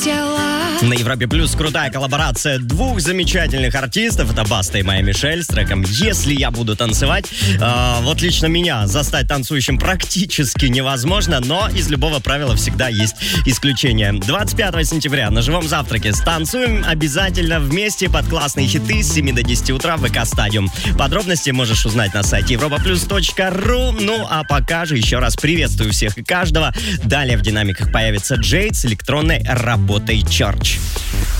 На Европе Плюс крутая коллаборация двух замечательных артистов. Это Баста и Майя Мишель с треком «Если я буду танцевать». Вот лично меня застать танцующим практически невозможно, но из любого правила всегда есть исключение. 25 сентября на живом завтраке станцуем обязательно вместе под классные хиты с 7 до 10 утра в ВК Стадиум. Подробности можешь узнать на сайте europaplus.ru. Ну а пока же еще раз приветствую всех и каждого. Далее в динамиках появится Джейд с электронной работой Church.